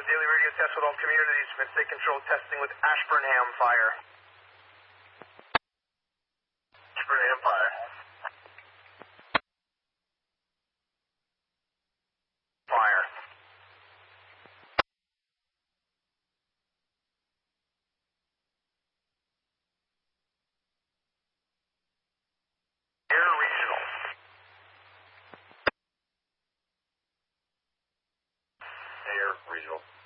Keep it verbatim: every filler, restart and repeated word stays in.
the daily radio test with all communities. Mid-state control testing with Ashburnham Fire. Ashburnham Fire. Fire. Air Regional. Air Regional.